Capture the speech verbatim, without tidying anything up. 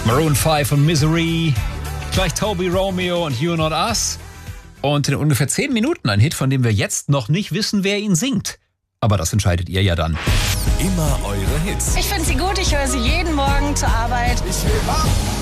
Maroon fünf und Misery. Gleich Toby Romeo und You Not Us. Und in ungefähr zehn Minuten ein Hit, von dem wir jetzt noch nicht wissen, wer ihn singt. Aber das entscheidet ihr ja dann. Immer eure Hits. Ich finde sie gut, ich höre sie jeden Morgen zur Arbeit. Ich will